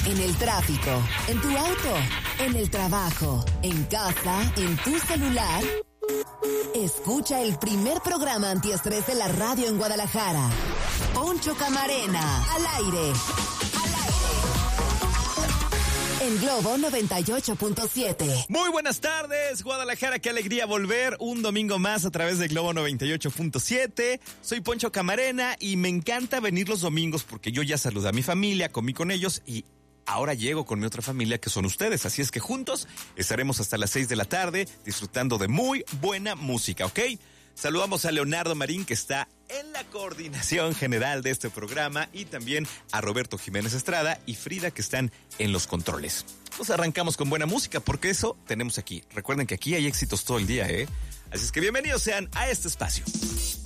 en el tráfico, en tu auto, en el trabajo, en casa, en tu celular. Escucha el primer programa antiestrés de la radio en Guadalajara. Poncho Camarena, al aire. En Globo 98.7. Muy buenas tardes, Guadalajara, qué alegría volver un domingo más a través de Globo 98.7. Soy Poncho Camarena y me encanta venir los domingos porque yo ya saludé a mi familia, comí con ellos y ahora llego con mi otra familia que son ustedes. Así es que juntos estaremos hasta las 6 de la tarde disfrutando de muy buena música, ¿ok? Saludamos a Leonardo Marín, que está en la coordinación general de este programa, y también a Roberto Jiménez Estrada y Frida, que están en los controles. Nos arrancamos con buena música, porque eso tenemos aquí. Recuerden que aquí hay éxitos todo el día, ¿eh? Así es que bienvenidos sean a este espacio.